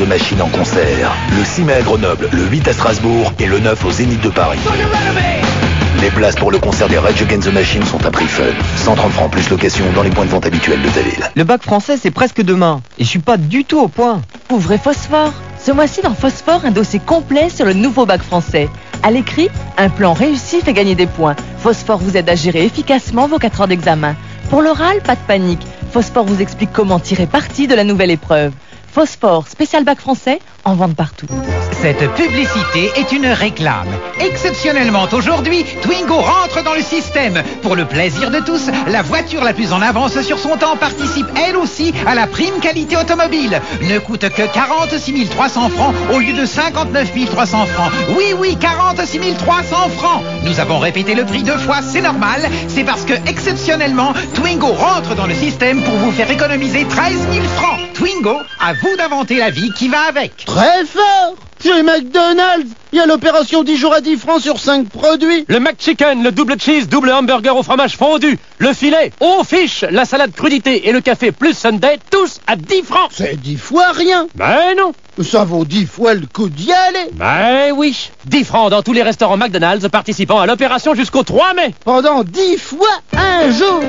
Machine en concert. Le 6 mai à Grenoble, le 8 à Strasbourg et le 9 au Zénith de Paris. Les places pour le concert des Rage Against the Machine sont à prix fun. 130 francs plus location dans les points de vente habituels de ta ville. Le bac français, c'est presque demain. Et je suis pas du tout au point. Ouvrez Phosphore. Ce mois-ci dans Phosphore, un dossier complet sur le nouveau bac français. À l'écrit, un plan réussi fait gagner des points. Phosphore vous aide à gérer efficacement vos 4 heures d'examen. Pour l'oral, pas de panique. Phosphore vous explique comment tirer parti de la nouvelle épreuve. Phosphore, spécial bac français, en vente partout. Cette publicité est une réclame. Exceptionnellement aujourd'hui, Twingo rentre dans le système. Pour le plaisir de tous, la voiture la plus en avance sur son temps participe elle aussi à la prime qualité automobile. Ne coûte que 46 300 francs au lieu de 59 300 francs. Oui, 46 300 francs. Nous avons répété le prix 2 fois, c'est normal. C'est parce que exceptionnellement, Twingo rentre dans le système pour vous faire économiser 13 000 francs. Twingo, à vous d'inventer la vie qui va avec. Très fort! Chez McDonald's, il y a l'opération 10 jours à 10 francs sur 5 produits. Le McChicken, le double cheese, double hamburger au fromage fondu, le filet, aux fiches, la salade crudité et le café plus Sunday, tous à 10 francs. C'est 10 fois rien. Mais non. Ça vaut 10 fois le coup d'y aller. Mais oui. 10 francs dans tous les restaurants McDonald's participant à l'opération jusqu'au 3 mai. Pendant 10 fois un jour.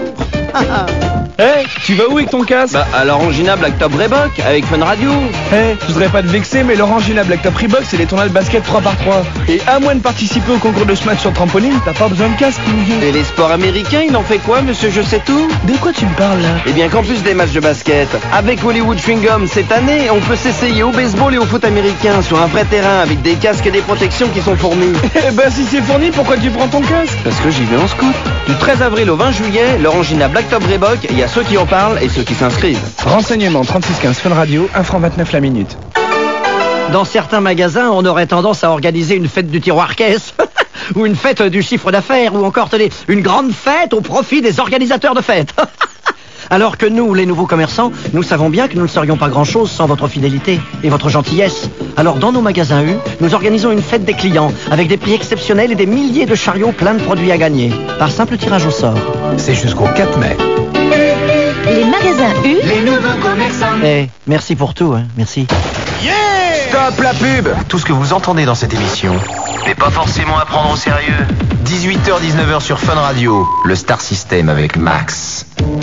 Hey, tu vas où avec ton casque? Bah, à l'Orangina Blacktop Reebok, avec Fun Radio. Hey, je voudrais pas te vexer, mais l'Orangina Blacktop Reebok, c'est des tournois de basket 3x3. Et à moins de participer au concours de smash sur trampoline, t'as pas besoin de casque, mon vieux. Et les sports américains, il en fait quoi, monsieur Je sais tout? De quoi tu me parles, là? Eh bien qu'en plus des matchs de basket, avec Hollywood Chewing Gum, cette année, on peut s'essayer au baseball et au foot américain, sur un vrai terrain, avec des casques et des protections qui sont fournis. Eh ben, si c'est fourni, pourquoi tu prends ton casque? Parce que j'y vais en scout. Du 13 avril au 20 juillet, l'Orangina Blacktop Reebok, il y a ceux qui en parlent et ceux qui s'inscrivent. Renseignements 3615 Fun Radio, 1 franc 29 la minute. Dans certains magasins, on aurait tendance à organiser une fête du tiroir-caisse, ou une fête du chiffre d'affaires, ou encore, tenez, une grande fête au profit des organisateurs de fêtes. Alors que nous, les nouveaux commerçants, nous savons bien que nous ne serions pas grand-chose sans votre fidélité et votre gentillesse. Alors dans nos magasins U, nous organisons une fête des clients, avec des prix exceptionnels et des milliers de chariots pleins de produits à gagner, par simple tirage au sort. C'est jusqu'au 4 mai. Les magasins U, Les nouveaux commerçants. Merci pour tout, hein, merci. Stop la pub! Tout ce que vous entendez dans cette émission n'est pas forcément à prendre au sérieux. 18h-19h sur Fun Radio, le Star System avec Max.